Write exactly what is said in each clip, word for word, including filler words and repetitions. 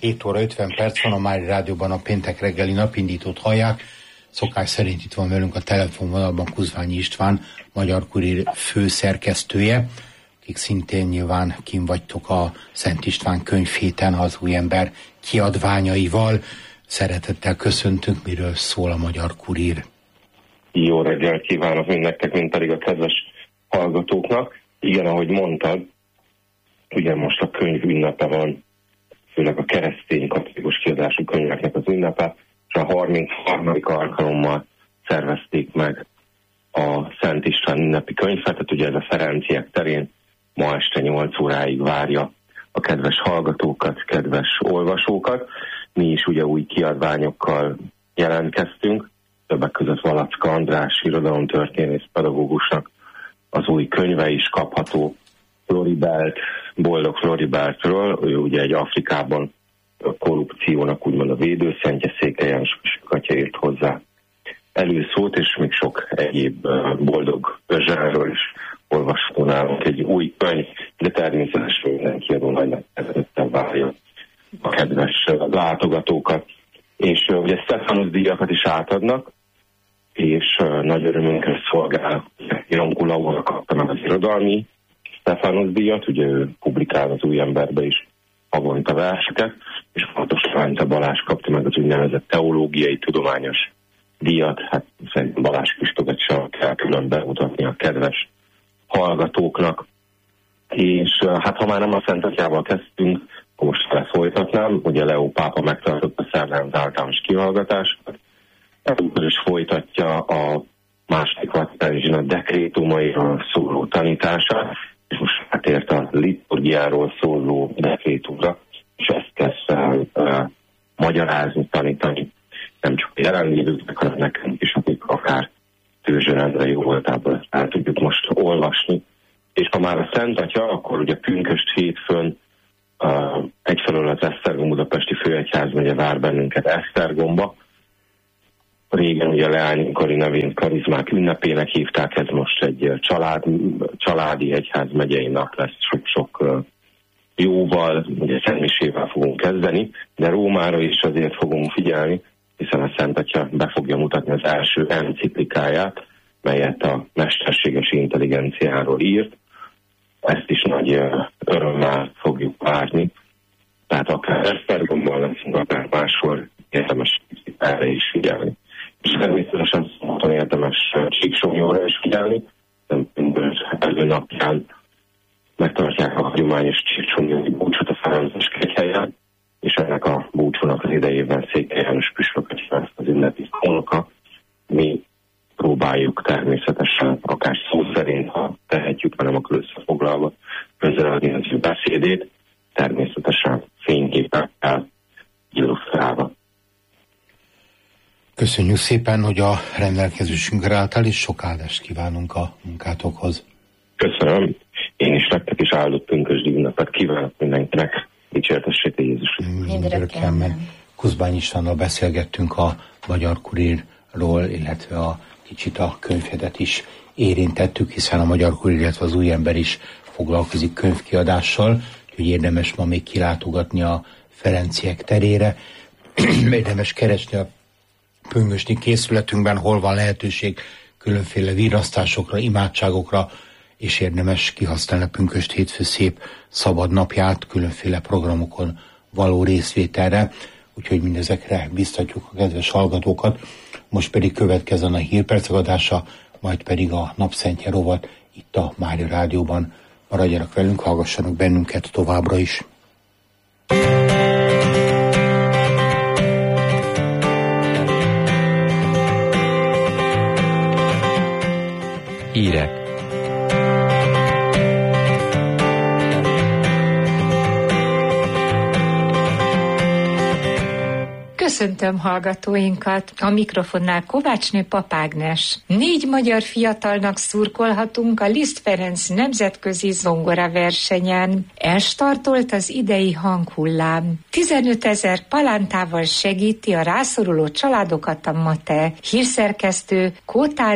hét óra ötven perc van, a Mári Rádióban a péntek reggeli napindítót hallják. Szokás szerint itt van velünk a telefonvonalban Kuzványi István, Magyar Kurír főszerkesztője, akik szintén nyilván kim vagytok a Szent István könyvhéten az új ember kiadványaival. Szeretettel köszöntünk, miről szól a Magyar Kurír. Jó reggelt kívánok mindnektek, mint pedig a kedves hallgatóknak. Igen, ahogy mondtad, ugye most a könyv ünnepe van, főleg a keresztény katolikus kiadású könyveknek az ünnepe, és a harmincharmadik alkalommal szervezték meg a Szent István ünnepi könyvhetet. Ugye ez a Ferenciek terén ma este nyolc óráig várja a kedves hallgatókat, kedves olvasókat. Mi is ugye új kiadványokkal jelentkeztünk, többek között Valacka András irodalomtörténész pedagógusnak az új könyve is kapható, Floribert, Boldog Floribertről. Ő ugye egy Afrikában a korrupciónak úgymond a védőszentje, Székely János atya írt hozzá előszót, és még sok egyéb Boldog Özsánról is olvasható nálunk egy új könyv, de természetesen minden kiadó nagy megkezdettel várja a kedves látogatókat. És ugye Stephanus díjakat is átadnak, és nagy örömünkre szolgál, Jankó Laura kapta meg az irodalmi Stephanus díjat, ugye ő publikál az új emberbe is havonta verseket, és Fatos Lánca Balázs kapta meg az úgynevezett teológiai tudományos díjat. Hát szerintem Balázs Kristófot sem kell külön bemutatni a kedves hallgatóknak. És hát ha már nem a Szent Atyával kezdtünk, akkor most lefolytatnám. Ugye Leó pápa megtartotta szerdán az általános kihallgatásokat, akkor is folytatja a második Vatikáni Zsinat dekrétumairól szóló tanítását, és most átért a liturgiáról szóló dekrétumra, és ezt kezd el uh, magyarázni, tanítani, nem csak a jelenlévőknek, hanem nekünk is, akik akár tőzsörendre jó voltából el tudjuk most olvasni. És ha már a Szent Atya, akkor ugye pünkösd hétfőn uh, egyfelől az Esztergom budapesti főegyházmegye vár bennünket Esztergomba. Régen ugye Leányi Kari nevén karizmák ünnepének hívták, ez most egy család, családi egyházmegyei nap lesz, sok-sok uh, jóval, ugye szentmisével fogunk kezdeni, de Rómára is azért fogunk figyelni, hiszen a Szent Atya be fogja mutatni az első enciklikáját, melyet a mesterséges intelligenciáról írt. Ezt is nagy uh, örömmel fogjuk várni, tehát akár Esztergomban leszünk, akár máshol érdemes erre is figyelni. És természetesen szombaton érdemes Csíksomlyóra is figyelni, elő napján megtartják a hagyományos csíksomlyói búcsot a Ferences kegyhelyen, és ennek a búcsónak az idejében Székely János püspök atya az ünnepi honoka. Mi próbáljuk természetesen, akár szó szerint, ha tehetjük, hanem akkor összefoglalva közeledni az ő beszédét, természetesen fényképekkel illusztrálva. Köszönjük szépen, hogy a rendelkezésünkre álltál, és sok áldást kívánunk a munkátokhoz. Köszönöm. Én is nektek is áldott pünkösdi ünnepet kívánok mindenkinek. Dicsértessék Jézus. Mindörökképpen. Kuzbányi Istvánnal beszélgettünk a Magyar Kurírról, illetve a kicsit a könyvhetet is érintettük, hiszen a Magyar Kurír, illetve az új ember is foglalkozik könyvkiadással, úgyhogy érdemes ma még kilátogatni a Ferenciek terére. Érdemes keresni a pünkösdi készületünkben, hol van lehetőség különféle virrasztásokra, imádságokra, és érdemes kihasználni a pünkösd hétfő szép szabad napját különféle programokon való részvételre, úgyhogy mindezekre biztatjuk a kedves hallgatókat. Most pedig következzen a hírpercek adása, majd pedig a napszentje rovat itt a Mária Rádióban. Maradjanak velünk, hallgassanak bennünket továbbra is. Hírek. Köszöntöm hallgatóinkat! A mikrofonnál Kovácsné Papágnes. Négy magyar fiatalnak szurkolhatunk a Liszt Ferenc nemzetközi zongora versenyen. Elstartolt az idei hanghullám. tizenötezer palántával segíti a rászoruló családokat a MATE. Hírszerkesztő Kótáné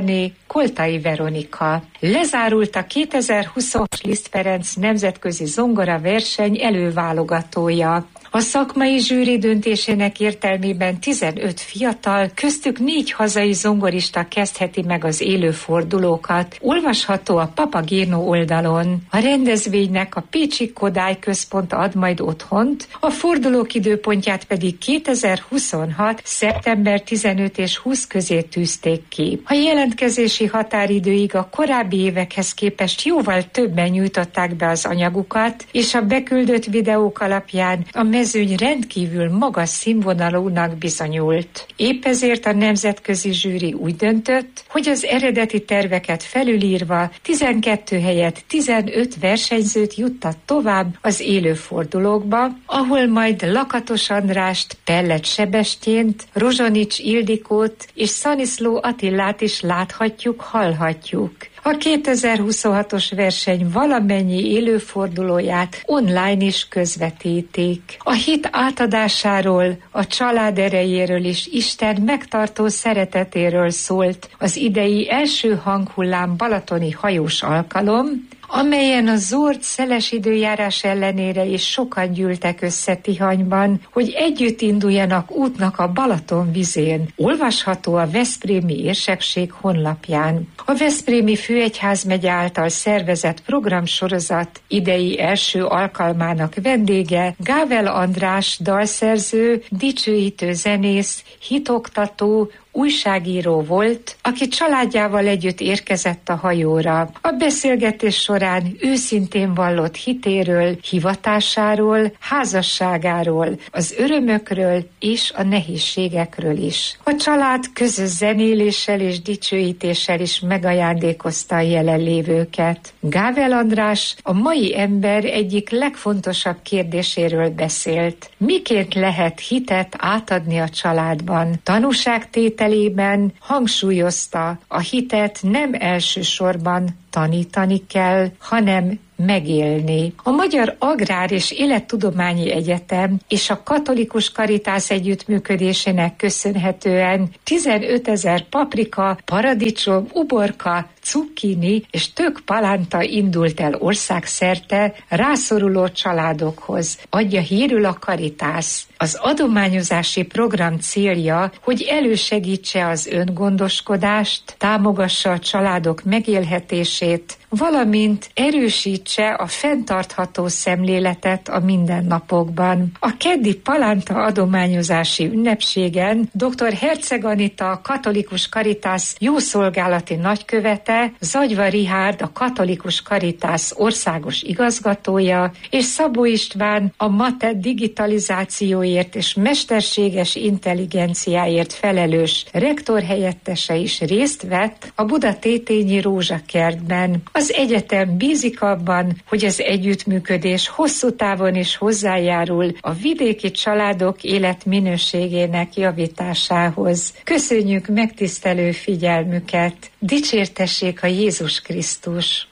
Koltai Veronika. Lezárult a kétezer-huszas Liszt Ferenc nemzetközi zongora verseny előválogatója. A szakmai zsűri döntésének értelmében tizenöt fiatal, köztük négy hazai zongorista kezdheti meg az élő fordulókat. Olvasható a Papagéno oldalon. A rendezvénynek a Pécsi Kodály Központ ad majd otthont, a fordulók időpontját pedig kétezer-huszonhat. szeptember tizenöt és húsz közé tűzték ki. A jelentkezési határidőig a korábbi évekhez képest jóval többen nyújtották be az anyagukat, és a beküldött videók alapján a mezőny rendkívül magas színvonalúnak bizonyult. Épp ezért a nemzetközi zsűri úgy döntött, hogy az eredeti terveket felülírva tizenkét helyett tizenöt versenyzőt juttat tovább az élő fordulókba, ahol majd Lakatos Andrást, Pellet Sebestyént, Rozsonics Ildikót és Szaniszló Attillát is láthatjuk, hallhatjuk. A kétezer-huszonhatos verseny valamennyi élőfordulóját online is közvetítik. A hit átadásáról, a család erejéről és Isten megtartó szeretetéről szólt az idei első hanghullám balatoni hajós alkalom, amelyen a zord szeles időjárás ellenére is sokan gyűltek össze Tihanyban, hogy együtt induljanak útnak a Balaton vizén. Olvasható a Veszprémi Érsekség honlapján. A Veszprémi Főegyházmegye által szervezett programsorozat idei első alkalmának vendége Gável András dalszerző, dicsőítő zenész, hitoktató, újságíró volt, aki családjával együtt érkezett a hajóra. A beszélgetés során őszintén vallott hitéről, hivatásáról, házasságáról, az örömökről és a nehézségekről is. A család közös zenéléssel és dicsőítéssel is megajándékozta a jelenlévőket. Gável András a mai ember egyik legfontosabb kérdéséről beszélt. Miként lehet hitet átadni a családban? Tanúságtétel Telében hangsúlyozta, a hitet nem elsősorban tanítani kell, hanem megélni. A Magyar Agrár és Élettudományi Egyetem és a Katolikus Karitász együttműködésének köszönhetően tizenötezer paprika, paradicsom, uborka, cukkini és tök palánta indult el országszerte rászoruló családokhoz, adja hírül a Karitász. Az adományozási program célja, hogy elősegítse az öngondoskodást, támogassa a családok megélhetését, valamint erősítse a fenntartható szemléletet a mindennapokban. A keddi palánta adományozási ünnepségen dr. Herceg Anita, a Katolikus Karitász jószolgálati nagykövete, Zagyva Rihárd, a Katolikus Karitász országos igazgatója, és Szabó István, a MATE digitalizációért és mesterséges intelligenciáért felelős rektor helyettese is részt vett a Buda-Tétényi Rózsakertben. Az egyetem bízik abban, hogy az együttműködés hosszú távon is hozzájárul a vidéki családok életminőségének javításához. Köszönjük megtisztelő figyelmüket! Dicsértessék a Jézus Krisztus!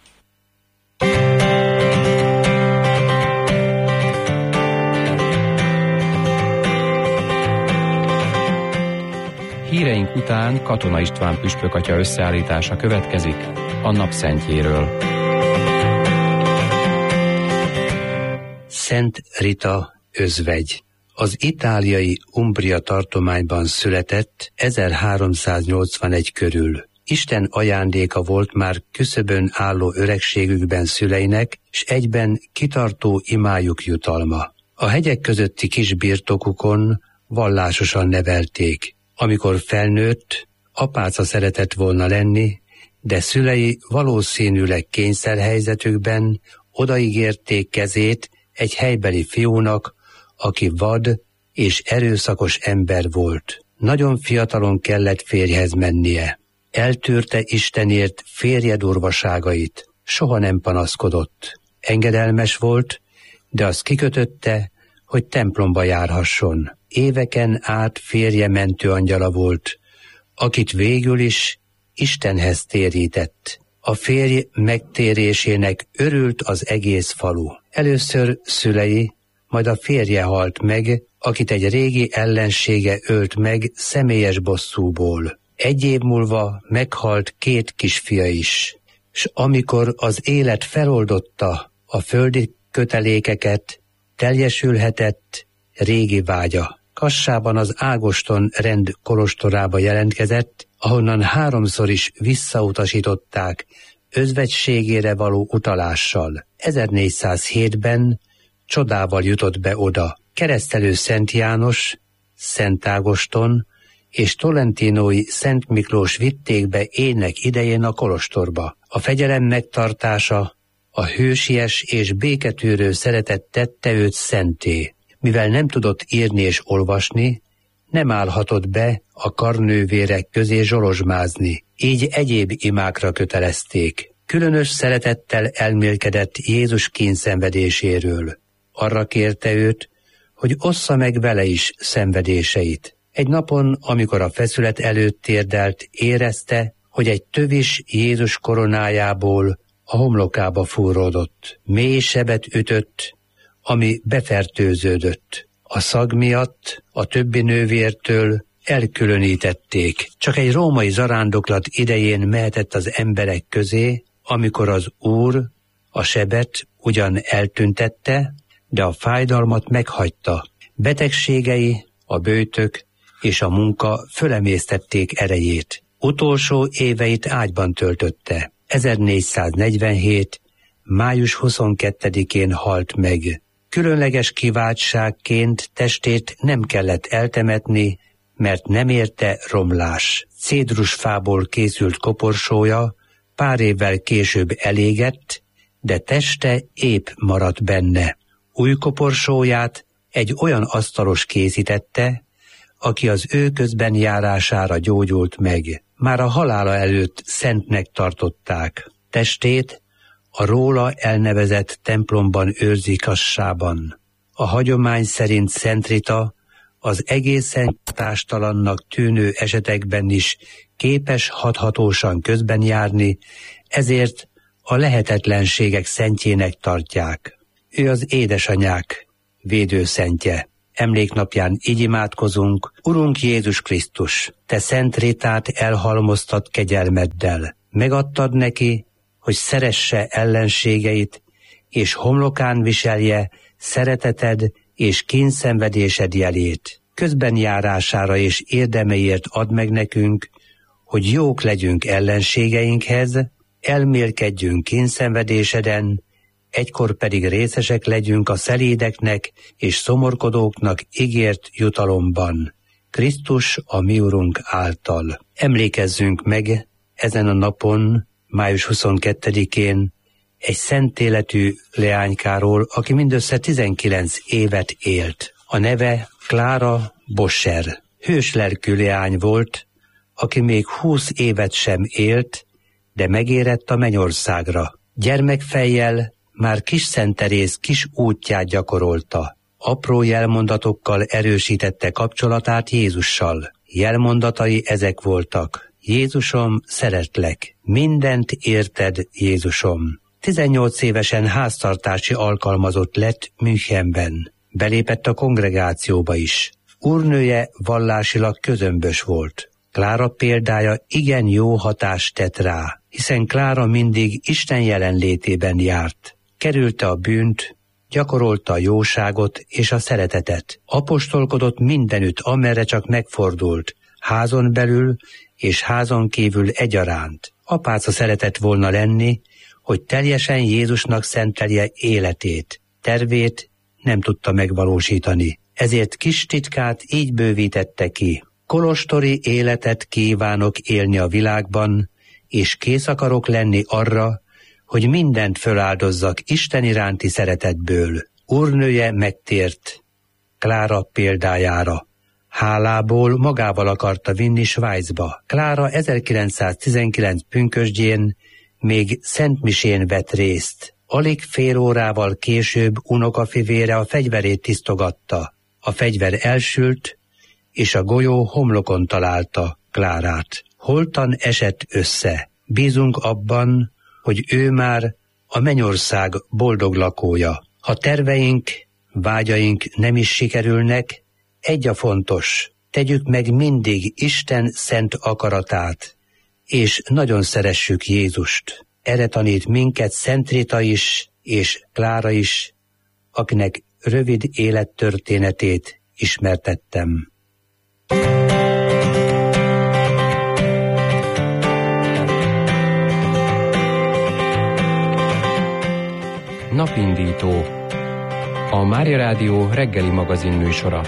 Híreink után Katona István püspök atya összeállítása következik a napszentjéről. Szent Rita özvegy. Az itáliai Umbria tartományban született ezerháromszáznyolcvanegy körül. Isten ajándéka volt már küszöbön álló öregségükben szüleinek, s egyben kitartó imájuk jutalma. A hegyek közötti kis birtokukon vallásosan nevelték. Amikor felnőtt, apáca szeretett volna lenni, de szülei valószínűleg kényszerhelyzetükben odaígérték kezét egy helybeli fiúnak, aki vad és erőszakos ember volt. Nagyon fiatalon kellett férjhez mennie. Eltűrte Istenért férje durvaságait, soha nem panaszkodott. Engedelmes volt, de azt kikötötte, hogy templomba járhasson. Éveken át férje mentőangyala volt, akit végül is Istenhez térített. A férj megtérésének örült az egész falu. Először szülei, majd a férje halt meg, akit egy régi ellensége ölt meg személyes bosszúból. Egy év múlva meghalt két kisfia is, s amikor az élet feloldotta a földi kötelékeket, teljesülhetett régi vágya. Kassában az Ágoston rend kolostorába jelentkezett, ahonnan háromszor is visszautasították özvegységére való utalással. ezernégyszázhétben csodával jutott be oda. Keresztelő Szent János, Szent Ágoston és Tolentinói Szent Miklós vitték be ének idején a kolostorba. A fegyelem megtartása, a hősies és béketűrő szeretet tette őt szenté. Mivel nem tudott írni és olvasni, nem állhatott be a karnővérek közé zsolozsmázni, így egyéb imákra kötelezték. Különös szeretettel elmélkedett Jézus kínszenvedéséről. Arra kérte őt, hogy ossza meg vele is szenvedéseit. Egy napon, amikor a feszület előtt térdelt, érezte, hogy egy tövis Jézus koronájából a homlokába fúródott. Mély sebet ütött, ami befertőződött. A szag miatt a többi nővértől elkülönítették. Csak egy római zarándoklat idején mehetett az emberek közé, amikor az Úr a sebet ugyan eltüntette, de a fájdalmat meghagyta. Betegségei, a bőtök és a munka fölemésztették erejét. Utolsó éveit ágyban töltötte. ezernégyszáznegyvenhét. május huszonkettedikén halt meg. Különleges kiváltságként testét nem kellett eltemetni, mert nem érte romlás. Cédrusfából készült koporsója pár évvel később elégett, de teste épp maradt benne. Új koporsóját egy olyan asztalos készítette, aki az ő közben járására gyógyult meg. Már a halála előtt szentnek tartották. Testét a róla elnevezett templomban őrzi Kassában. A hagyomány szerint Szent Rita az egészen tástalannak tűnő esetekben is képes hathatósan közben járni, ezért a lehetetlenségek szentjének tartják. Ő az édesanyák védőszentje. Emléknapján így imádkozunk: Urunk Jézus Krisztus, te Szent Ritát elhalmoztad kegyelmeddel. Megadtad neki, hogy szeresse ellenségeit, és homlokán viselje szereteted és kínszenvedésed jelét. Közben járására és érdemeiért add meg nekünk, hogy jók legyünk ellenségeinkhez, elmélkedjünk kínszenvedéseden, egykor pedig részesek legyünk a szelédeknek és szomorkodóknak ígért jutalomban, Krisztus a mi Urunk által. Emlékezzünk meg ezen a napon, május huszonkettedikén egy szent életű leánykáról, aki mindössze tizenkilenc évet élt. A neve Klára Boscher. Hőslelkű leány volt, aki még húsz évet sem élt, de megérett a mennyországra. Gyermekfejjel már Kis Szent Teréz kis útját gyakorolta. Apró jelmondatokkal erősítette kapcsolatát Jézussal. Jelmondatai ezek voltak: Jézusom, szeretlek, mindent érted, Jézusom. tizennyolc évesen háztartási alkalmazott lett Münchenben. Belépett a kongregációba is. Úrnője vallásilag közömbös volt. Klára példája igen jó hatást tett rá, hiszen Klára mindig Isten jelenlétében járt. Kerülte a bűnt, gyakorolta a jóságot és a szeretetet. Apostolkodott mindenütt, amerre csak megfordult, házon belül és házon kívül egyaránt. Apáca szeretett volna lenni, hogy teljesen Jézusnak szentelje életét. Tervét nem tudta megvalósítani, ezért kis titkát így bővítette ki: kolostori életet kívánok élni a világban, és kész akarok lenni arra, hogy mindent föláldozzak Isten iránti szeretetből. Úrnője megtért Klára példájára. Hálából magával akarta vinni Svájcba. Klára ezerkilencszáztizenkilenc pünkösdjén még szentmisén vett részt. Alig fél órával később unokafivére a fegyverét tisztogatta. A fegyver elsült, és a golyó homlokon találta Klárát. Holtan esett össze. Bízunk abban, hogy ő már a mennyország boldog lakója. Ha terveink, vágyaink nem is sikerülnek, egy a fontos: tegyük meg mindig Isten szent akaratát, és nagyon szeressük Jézust. Erre tanít minket Szent Rita is, és Klára is, akinek rövid élettörténetét ismertettem. Napindító. A Mária Rádió reggeli magazin műsora.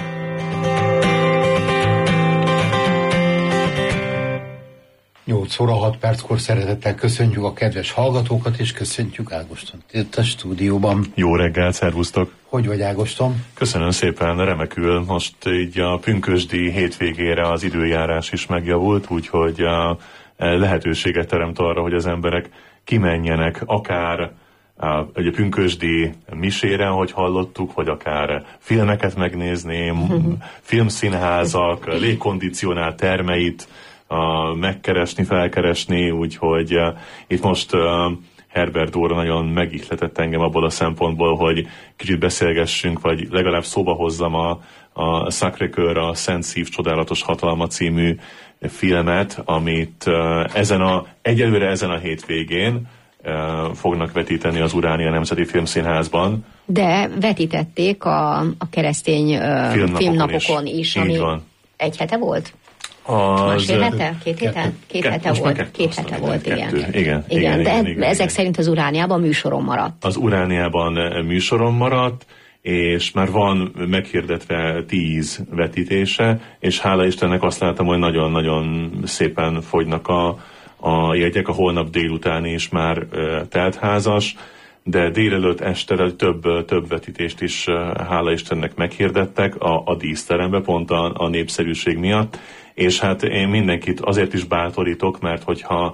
nyolc óra hat perckor szeretettel köszöntjük a kedves hallgatókat, és köszöntjük Ágoston itt a stúdióban. Jó reggelt, szervusztok! Hogy vagy, Ágoston? Köszönöm szépen, remekül. Most így a pünkösdi hétvégére az időjárás is megjavult, úgyhogy a lehetőséget teremt arra, hogy az emberek kimenjenek akár a pünkösdi misére, hogy hallottuk, vagy akár filmeket megnézni, filmszínházak, légkondicionált termeit a, megkeresni, felkeresni, úgyhogy uh, itt most uh, Herbert Dóra nagyon megihletett engem abból a szempontból, hogy kicsit beszélgessünk, vagy legalább szóba hozzam a, a Sacré-Cœur, a Szent Szív csodálatos hatalma című filmet, amit uh, ezen a, egyelőre ezen a hétvégén uh, fognak vetíteni az Uránia Nemzeti Filmszínházban. De vetítették a, a keresztény uh, filmnapokon, filmnapokon is, is ami van. Egy hete volt? Az, Másfél hete? Két hete? Két hete volt. Két hete volt, igen. Igen, igen. De ezek szerint az Urániában műsoron maradt. Az Urániában műsoron maradt, és már van meghirdetve tíz vetítése, és hála Istennek azt látom, hogy nagyon-nagyon szépen fogynak a, a jegyek, a holnap délután is már uh, teltházas, de délelőtt este több, több vetítést is uh, hála Istennek meghirdettek a, a díszterembe, pont a, a népszerűség miatt. És hát én mindenkit azért is bátorítok, mert hogyha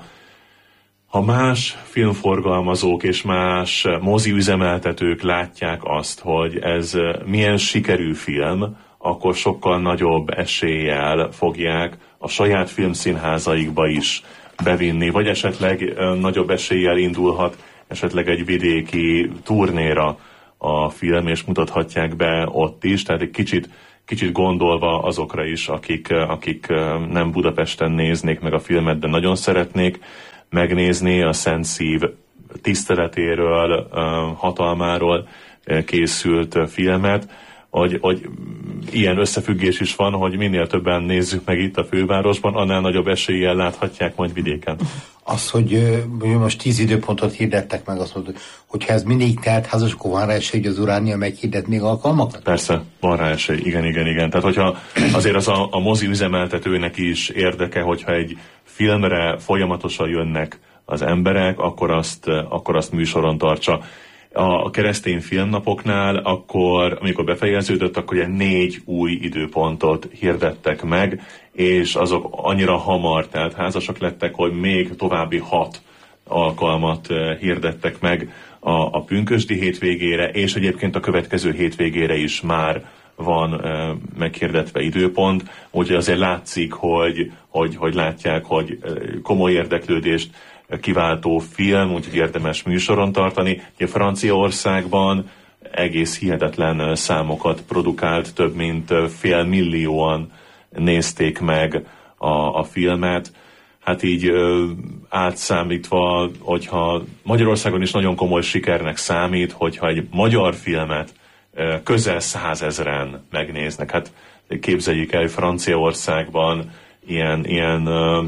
ha más filmforgalmazók és más moziüzemeltetők látják azt, hogy ez milyen sikerű film, akkor sokkal nagyobb eséllyel fogják a saját filmszínházaikba is bevinni, vagy esetleg nagyobb eséllyel indulhat esetleg egy vidéki turnéra a film, és mutathatják be ott is, tehát egy kicsit Kicsit gondolva azokra is, akik, akik nem Budapesten néznék meg a filmet, de nagyon szeretnék megnézni a Szent Szív tiszteletéről, hatalmáról készült filmet, hogy, hogy ilyen összefüggés is van, hogy minél többen nézzük meg itt a fővárosban, annál nagyobb eséllyel láthatják majd vidéken. Az, hogy most tíz időpontot hirdettek meg, azt mondod, hogyha ez mindig teltházas, akkor van rá esély, hogy az Uránia meghirdet még alkalmakat? Persze, van rá esély, igen, igen, igen. Tehát hogyha azért az a, a mozi üzemeltetőnek is érdeke, hogyha egy filmre folyamatosan jönnek az emberek, akkor azt, akkor azt műsoron tartsa. A keresztény filmnapoknál, akkor, amikor befejeződött, akkor ilyen négy új időpontot hirdettek meg, és azok annyira hamar, tehát házasak lettek, hogy még további hat alkalmat hirdettek meg a, a pünkösdi hétvégére, és egyébként a következő hétvégére is már van e, meghirdetve időpont, úgyhogy azért látszik, hogy, hogy, hogy látják, hogy komoly érdeklődést kiváltó film, úgyhogy érdemes műsoron tartani. Ugye Franciaországban egész hihetetlen számokat produkált, több mint fél millióan nézték meg a, a filmet. Hát így ö, átszámítva, hogyha Magyarországon is nagyon komoly sikernek számít, hogyha egy magyar filmet ö, közel százezren megnéznek. Hát képzeljük el, hogy Franciaországban ilyen, ilyen ö,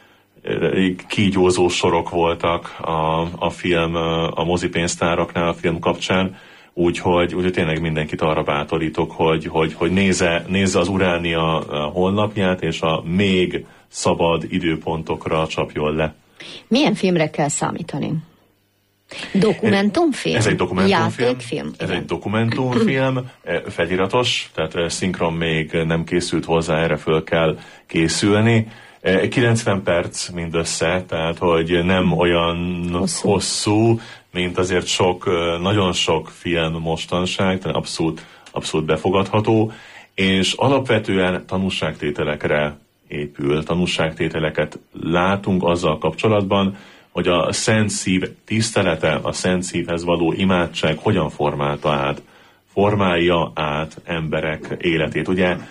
kígyózó sorok voltak a, a film, a mozipénztáraknál a film kapcsán, úgyhogy, úgyhogy tényleg mindenkit arra bátorítok, hogy, hogy, hogy nézze, nézze az Uránia honlapját, és a még szabad időpontokra csapjon le. Milyen filmre kell számítani? Dokumentumfilm? Ez egy dokumentumfilm. Játékfilm? Ez egy dokumentumfilm, feliratos, tehát szinkron még nem készült hozzá, erre föl kell készülni. kilencven perc mindössze, tehát hogy nem olyan hosszú, hosszú mint azért sok, nagyon sok film mostanság, tehát abszolút, abszolút befogadható, és alapvetően tanúságtételekre épül, tanúságtételeket látunk azzal kapcsolatban, hogy a Szent Szív tisztelete, a Szent Szívhez való imádság hogyan formálta át, formálja át emberek életét. Ugye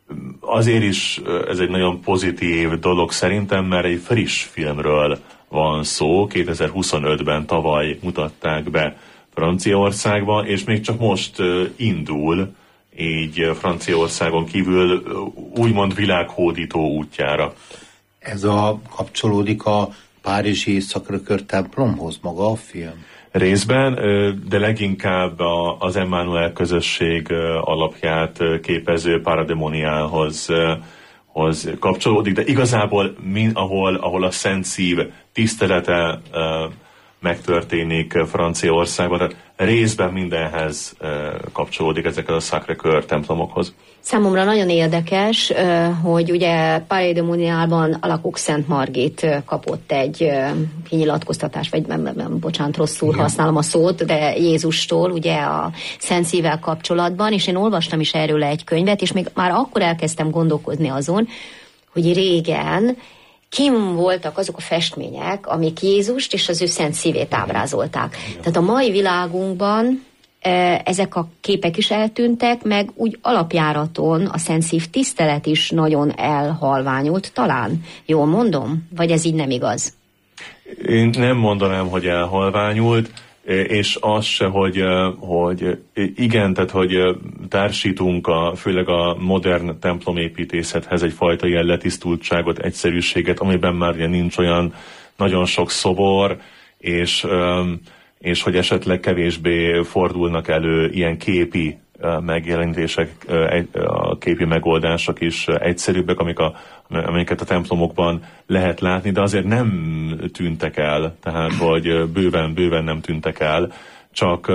azért is ez egy nagyon pozitív dolog szerintem, mert egy friss filmről van szó. kétezer-huszonötben tavaly mutatták be Franciaországba, és még csak most indul így Franciaországon kívül úgymond világhódító útjára. Ez a kapcsolódik a párizsi Sacré-Cœur templomhoz maga a film? Részben, de leginkább az Emmanuel közösség alapját képező Parademoniálhoz hoz kapcsolódik, de igazából min, ahol, ahol a Szent Szív tisztelete megtörténik Franciaországban, tehát részben mindenhez kapcsolódik ezekkel a Sacré-Cœur templomokhoz. Számomra nagyon érdekes, hogy ugye Parademoniálban a Lakók Szent Margit kapott egy kinyilatkoztatást, vagy nem, nem, nem bocsánat, rosszul igen. használom a szót, de Jézustól ugye a Szent Szívvel kapcsolatban, és én olvastam is erről egy könyvet, és még már akkor elkezdtem gondolkozni azon, hogy régen kim voltak azok a festmények, amik Jézust és az ő Szent Szívét ábrázolták. Igen. Tehát a mai világunkban ezek a képek is eltűntek, meg úgy alapjáraton a Szent Szív tisztelet is nagyon elhalványult, talán. Jól mondom? Vagy ez így nem igaz? Én nem mondanám, hogy elhalványult, és az se, hogy, hogy igen, tehát hogy társítunk a, főleg a modern templomépítészethez egyfajta ilyen letisztultságot, egyszerűséget, amiben már ugye nincs olyan nagyon sok szobor, és és hogy esetleg kevésbé fordulnak elő ilyen képi megjelenítések, a képi megoldások is egyszerűbbek, amik a, amiket a templomokban lehet látni, de azért nem tűntek el, tehát hogy bőven-bőven nem tűntek el, csak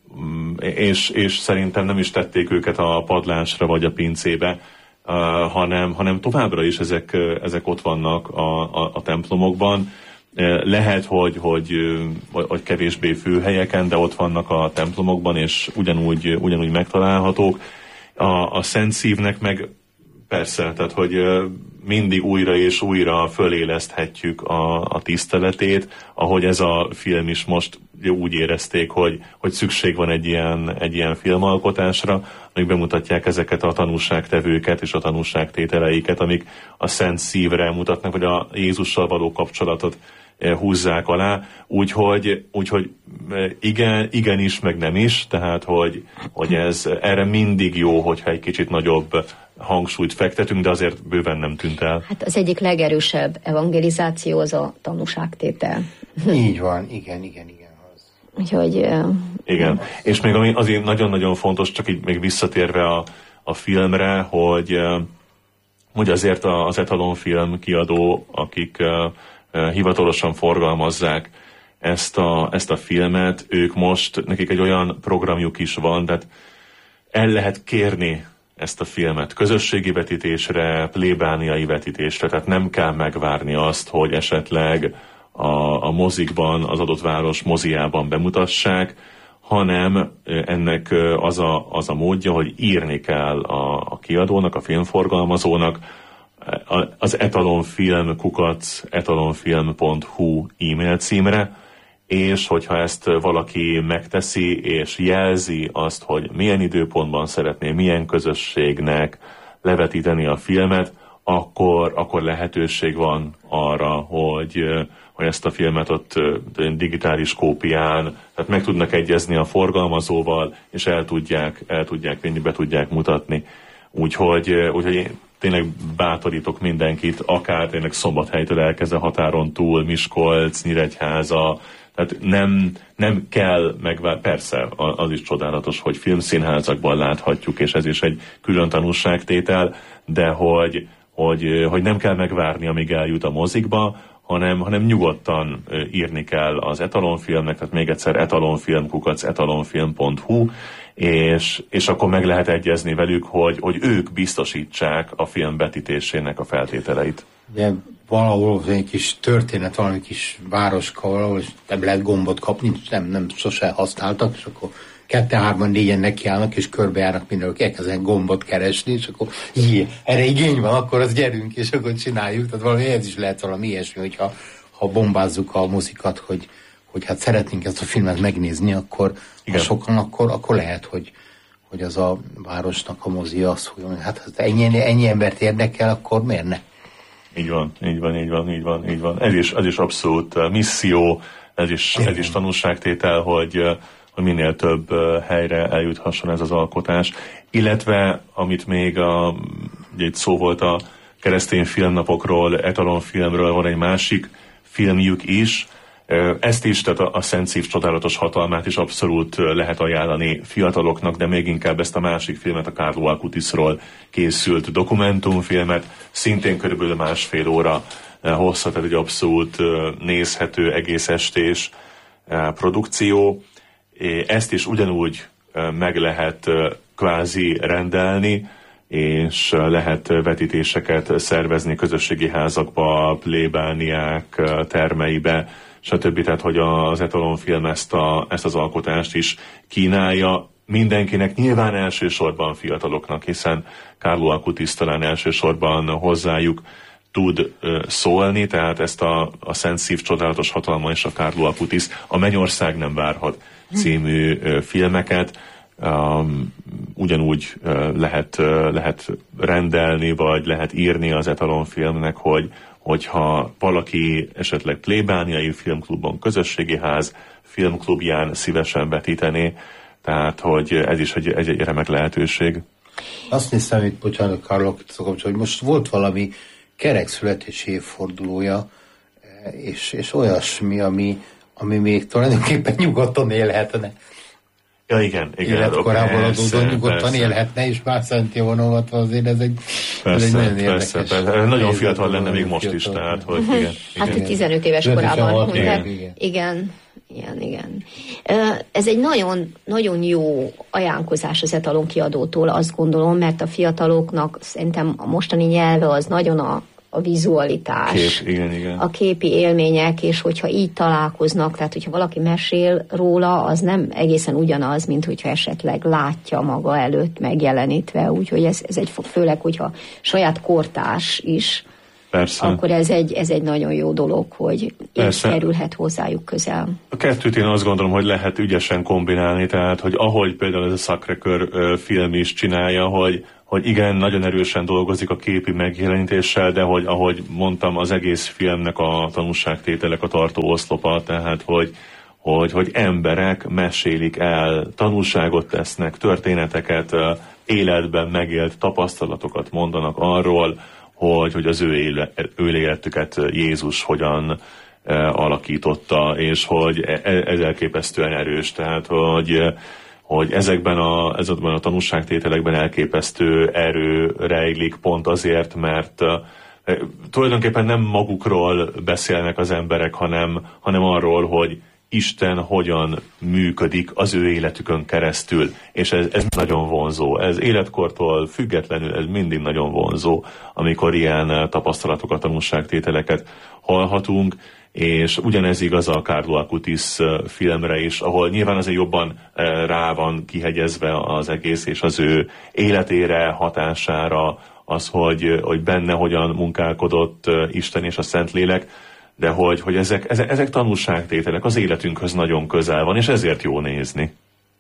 és, és szerintem nem is tették őket a padlásra vagy a pincébe, hanem, hanem továbbra is ezek, ezek ott vannak a, a, a templomokban. Lehet, hogy, hogy, hogy kevésbé főhelyeken, de ott vannak a templomokban, és ugyanúgy, ugyanúgy megtalálhatók. A, a Szent Szívnek meg persze, tehát hogy mindig újra és újra föléleszthetjük a, a tiszteletét, ahogy ez a film is most úgy érezték, hogy, hogy szükség van egy ilyen, egy ilyen filmalkotásra, amik bemutatják ezeket a tanúságtevőket és a tanúságtételeiket, amik a Szent Szívre mutatnak, vagy a Jézussal való kapcsolatot húzzák alá, úgyhogy, úgyhogy igen, igenis, meg nem is, tehát hogy, hogy ez erre mindig jó, hogyha egy kicsit nagyobb hangsúlyt fektetünk, de azért bőven nem tűnt el. Hát az egyik legerősebb evangelizáció az a tanúságtétel. Így van, igen, igen, igen. Úgyhogy... Uh, igen, és még ami azért nagyon-nagyon fontos, csak így még visszatérve a, a filmre, hogy, uh, hogy azért az Etalonfilm kiadó, akik uh, uh, hivatalosan forgalmazzák ezt a, ezt a filmet, ők most, nekik egy olyan programjuk is van, tehát el lehet kérni ezt a filmet közösségi vetítésre, plébániai vetítésre, tehát nem kell megvárni azt, hogy esetleg a, a mozikban, az adott város moziában bemutassák, hanem ennek az a, az a módja, hogy írni kell a, a kiadónak, a filmforgalmazónak, az etalonfilm kukac etalonfilm pont hu e-mail címre, és hogyha ezt valaki megteszi, és jelzi azt, hogy milyen időpontban szeretné, milyen közösségnek levetíteni a filmet, akkor, akkor lehetőség van arra, hogy, hogy ezt a filmet ott digitális kópián, tehát meg tudnak egyezni a forgalmazóval, és el tudják, el tudják vinni, be tudják mutatni. Úgyhogy, úgyhogy én tényleg bátorítok mindenkit, akár tényleg Szombathelytől elkezdve határon túl, Miskolc, Nyíregyháza, tehát nem, nem kell megvárni, persze az is csodálatos, hogy filmszínházakban láthatjuk, és ez is egy külön tanúságtétel, de hogy, hogy, hogy nem kell megvárni, amíg eljut a mozikba, hanem, hanem nyugodtan írni kell az Etalonfilmnek, tehát még egyszer etalonfilm kukac etalonfilm pont hu, és, és akkor meg lehet egyezni velük, hogy, hogy ők biztosítsák a film vetítésének a feltételeit. De valahol egy kis történet, valami kis városka valahol, és nem lehet gombot kapni, nem, nem sose használtak, és akkor ketten, hárman, négyen nekiállnak, és körbejárnak mindenki, elkezdenek gombot keresni, és akkor jé, erre igény van, akkor az gyerünk, és akkor csináljuk. Tehát valami ez is lehet valami ilyesmi, hogyha ha bombázzuk a mozikat, hogy, hogy hát szeretnénk ezt a filmet megnézni, akkor ha sokan, akkor, akkor lehet, hogy, hogy az a városnak a mozi az, hogy hát ha ennyi, ennyi embert érdekel, akkor miért ne? Így van, így van, így van, így van, így van. Ez is, ez is abszolút misszió, ez is, ez is tanulságtétel, hogy, hogy minél több helyre eljuthasson ez az alkotás. Illetve, amit még a, ugye itt szó volt a keresztény filmnapokról, etalonfilmről, van egy másik filmjük is. Ezt is, tehát a, a Szent Szív csodálatos hatalmát is abszolút lehet ajánlani fiataloknak, de még inkább ezt a másik filmet, a Carlo Acutisról készült dokumentumfilmet, szintén körülbelül másfél óra hossza, tehát egy abszolút nézhető, egész estés produkció. Ezt is ugyanúgy meg lehet kvázi rendelni, és lehet vetítéseket szervezni közösségi házakba, plébániák termeibe, stb. Tehát, hogy az etalonfilm ezt, a, ezt az alkotást is kínálja mindenkinek, nyilván elsősorban fiataloknak, hiszen Carlo Acutis talán elsősorban hozzájuk tud szólni, tehát ezt a, a Szent Szív csodálatos hatalma és a Carlo Acutis, a Mennyország nem várhat című filmeket, Um, ugyanúgy uh, lehet, uh, lehet rendelni, vagy lehet írni az etalonfilmnek, hogy hogyha valaki esetleg plébániai filmklubon, közösségi ház filmklubján szívesen vetítené, tehát hogy ez is egy, egy, egy remek lehetőség. Azt néztem itt, bocsánat, Carlo, hogy most volt valami kerek születési évfordulója, és, és olyasmi, ami, ami még tulajdonképpen nyugodtan élhetne. Ja, igen, igen. Életkorában adódó nyugodtan élhetne, és már szentje vonogatva, azért ez egy, persze, ez egy nagyon érdekes. Persze, persze. Nagyon fiatal lenne még most is, tehát, hogy igen. Hát igen. tizenöt éves korában. Igen. Igen. igen. Igen, igen. Ez egy nagyon, nagyon jó ajánlkozás az Etalon kiadótól, azt gondolom, mert a fiataloknak szerintem a mostani nyelve az nagyon a a vizualitás, Kép, igen, igen. a képi élmények, és hogyha így találkoznak, tehát hogyha valaki mesél róla, az nem egészen ugyanaz, mint hogyha esetleg látja maga előtt megjelenítve, úgyhogy ez, ez egy, főleg, hogyha saját kortárs is, persze. Akkor ez egy, ez egy nagyon jó dolog, hogy így kerülhet hozzájuk közel. A kettőt én azt gondolom, hogy lehet ügyesen kombinálni, tehát, hogy ahogy például ez a Sacré-Cœur film is csinálja, hogy hogy igen, nagyon erősen dolgozik a képi megjelenítéssel, de hogy ahogy mondtam, az egész filmnek a tanúságtételek a tartó oszlopa, tehát hogy, hogy, hogy emberek mesélik el, tanulságot tesznek, történeteket, életben megélt tapasztalatokat mondanak arról, hogy, hogy az ő, éle, ő életüket Jézus hogyan e, alakította, és hogy ez elképesztően erős, tehát hogy hogy ezekben a, ezekben a tanúságtételekben elképesztő erő rejlik pont azért, mert e, tulajdonképpen nem magukról beszélnek az emberek, hanem, hanem arról, hogy Isten hogyan működik az ő életükön keresztül, és ez, ez nagyon vonzó. Ez életkortól függetlenül, ez mindig nagyon vonzó, amikor ilyen tapasztalatokat, tanúságtételeket hallhatunk, és ugyanez igaz a Carlo Acutis filmre is, ahol nyilván azért jobban rá van kihegyezve az egész, és az ő életére, hatására, az, hogy, hogy benne hogyan munkálkodott Isten és a Szentlélek, de hogy, hogy ezek, ezek, ezek tanúságtételek, az életünkhöz nagyon közel van, és ezért jó nézni.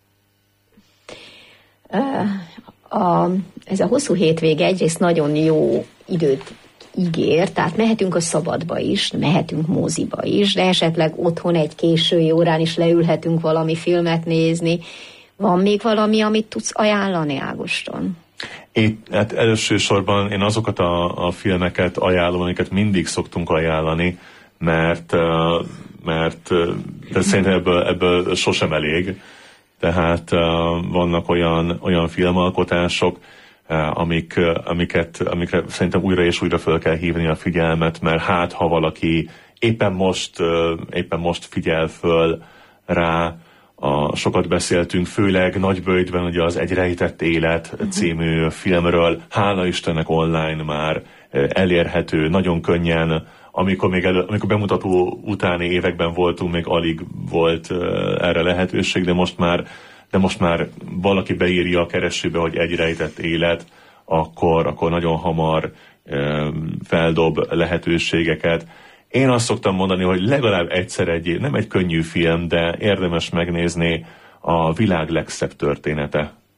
A, ez a hosszú hétvége egyrészt nagyon jó időt ígér, tehát mehetünk a szabadba is, mehetünk moziba is, de esetleg otthon egy késői órán is leülhetünk valami filmet nézni. Van még valami, amit tudsz ajánlani, Ágoston? Én, hát elsősorban én azokat a, a filmeket ajánlom, amiket mindig szoktunk ajánlani, mert, mert de szerintem ebből, ebből sosem elég. Tehát vannak olyan, olyan filmalkotások, amik, amiket, amikre szerintem újra és újra föl kell hívni a figyelmet, mert hát, ha valaki éppen most, éppen most figyel föl rá, a, sokat beszéltünk, főleg Nagyböjtben ugye az Egy rejtett élet című filmről, hála Istennek online már elérhető, nagyon könnyen, amikor még elő, amikor bemutató utáni években voltunk, még alig volt erre lehetőség, de most már de most már valaki beírja a keresőbe, hogy Egy rejtett élet, akkor, akkor nagyon hamar e, feldob lehetőségeket. Én azt szoktam mondani, hogy legalább egyszer egy, nem egy könnyű film, de érdemes megnézni a világ legszebb története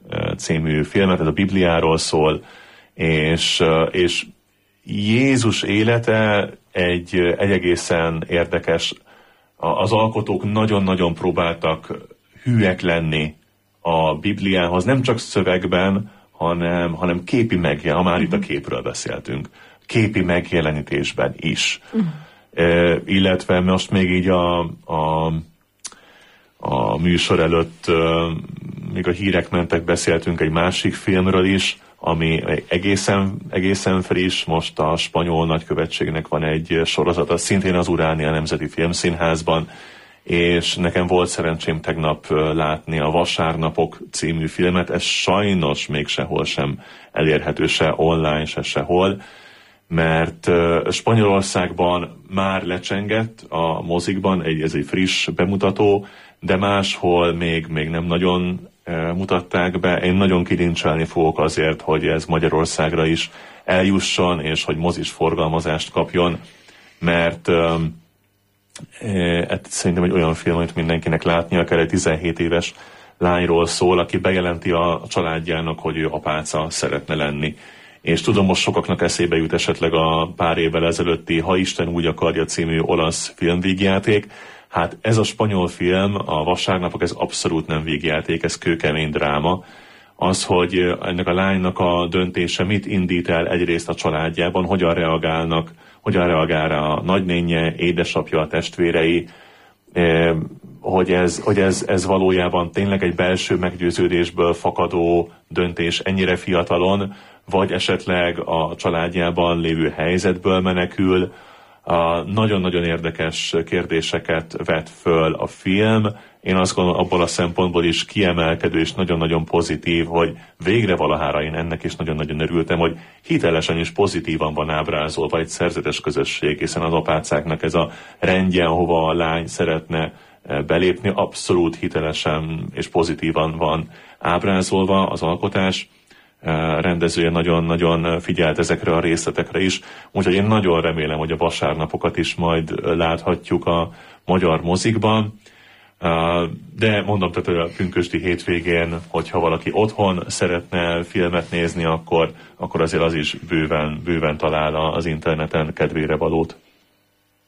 című filmet, ez a Bibliáról szól, és, és Jézus élete egy, egy egészen érdekes, az alkotók nagyon-nagyon próbáltak hűek lenni a Bibliához, nem csak szövegben, hanem, hanem képi megjelenítésben, ha már itt a képről beszéltünk, képi megjelenítésben is. Uh-huh. E, illetve most még így a, a, a műsor előtt, e, még a hírek mentek, beszéltünk egy másik filmről is, ami egészen, egészen friss, most a spanyol nagykövetségnek van egy sorozata, szintén az Uránia Nemzeti Filmszínházban, és nekem volt szerencsém tegnap látni a Vasárnapok című filmet, ez sajnos még sehol sem elérhető, se online, se sehol, mert Spanyolországban már lecsengett a mozikban, egy, ez egy friss bemutató, de máshol még, még nem nagyon mutatták be. Én nagyon kilincselni fogok azért, hogy ez Magyarországra is eljusson, és hogy mozis forgalmazást kapjon, mert e, szerintem egy olyan film, amit mindenkinek látnia kell, egy tizenhét éves lányról szól, aki bejelenti a családjának, hogy ő apáca szeretne lenni. És tudom, most sokaknak eszébe jut esetleg a pár évvel ezelőtti Ha Isten úgy akarja című olasz filmvígjáték. Hát ez a spanyol film, a Vasárnapok, ez abszolút nem vígjáték, ez kőkemény dráma. Az, hogy ennek a lánynak a döntése mit indít el egyrészt a családjában, hogyan reagálnak, hogyan reagál rá a nagynénje, édesapja, a testvérei, hogy, ez, hogy ez, ez valójában tényleg egy belső meggyőződésből fakadó döntés ennyire fiatalon, vagy esetleg a családjában lévő helyzetből menekül. Nagyon-nagyon érdekes kérdéseket vet föl a film. Én azt gondolom, abból a szempontból is kiemelkedő és nagyon-nagyon pozitív, hogy végre valahára én ennek is nagyon-nagyon örültem, hogy hitelesen és pozitívan van ábrázolva egy szerzetes közösség, hiszen az apácáknak ez a rendje, ahova a lány szeretne belépni, abszolút hitelesen és pozitívan van ábrázolva az alkotás. Rendezője nagyon-nagyon figyelt ezekre a részletekre is, úgyhogy én nagyon remélem, hogy a Vasárnapokat is majd láthatjuk a magyar mozikban, de mondom, tehát a pünkösdi hétvégén, hogyha valaki otthon szeretne filmet nézni, akkor, akkor azért az is bőven, bőven talál az interneten kedvére valót.